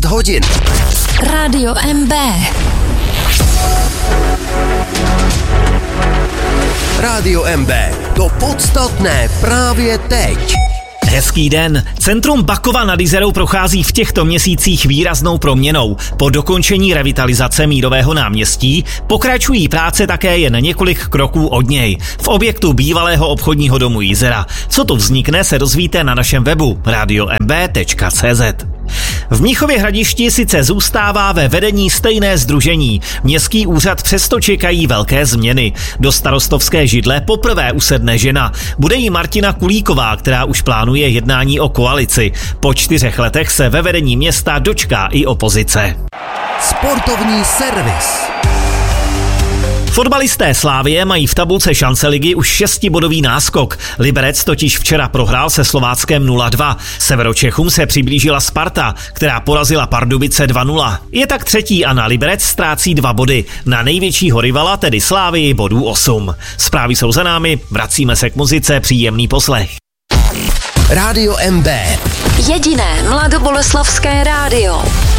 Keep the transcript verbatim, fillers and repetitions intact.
hodin. Rádio M B. Rádio M B. To podstatné právě teď. Hezký den. Centrum Bakova nad Jizerou prochází v těchto měsících výraznou proměnou. Po dokončení revitalizace Mírového náměstí pokračují práce také jen několik kroků od něj. V objektu bývalého obchodního domu Jizera. Co tu vznikne, se dozvíte na našem webu radio m b tečka c z. V Mnichově Hradišti sice zůstává ve vedení stejné sdružení. Městský úřad přesto čekají velké změny. Do starostovské židle poprvé usedne žena. Bude jí Martina Kulíková, která už plánuje jednání o koalici. Po čtyřech letech se ve vedení města dočká i opozice. Sportovní servis. Fotbalisté Slavie mají v tabulce šance ligy už šestibodový náskok. Liberec totiž včera prohrál se Slováckem nula dva. Severočechům se přiblížila Sparta, která porazila Pardubice dva nula. Je tak třetí a na Liberec ztrácí dva body. Na největšího rivala, tedy Slavii, bodů osm. Zprávy jsou za námi, vracíme se k muzice, příjemný poslech. Rádio M B. Jediné mladoboleslavské rádio.